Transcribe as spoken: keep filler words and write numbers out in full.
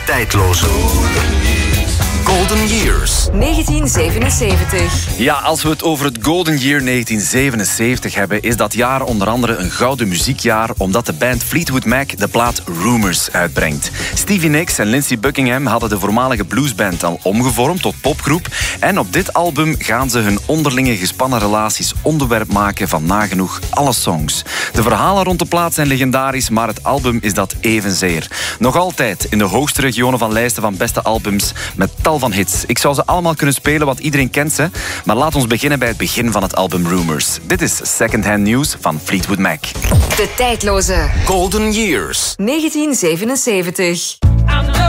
tijdloze. Golden Years. negentien zevenenzeventig. Ja, als we het over het Golden Year negentien zevenenzeventig hebben, is dat jaar onder andere een gouden muziekjaar, omdat de band Fleetwood Mac de plaat Rumours uitbrengt. Stevie Nicks en Lindsey Buckingham hadden de voormalige bluesband al omgevormd tot popgroep. En op dit album gaan ze hun onderlinge gespannen relaties onderwerp maken van nagenoeg alle songs. De verhalen rond de plaat zijn legendarisch, maar het album is dat evenzeer. Nog altijd in de hoogste regionen van lijsten van beste albums met tal van hits. Ik zou ze allemaal kunnen spelen, want iedereen kent ze. Maar laat ons beginnen bij het begin van het album Rumours. Dit is Secondhand News van Fleetwood Mac. De tijdloze Golden Years. negentien zevenenzeventig.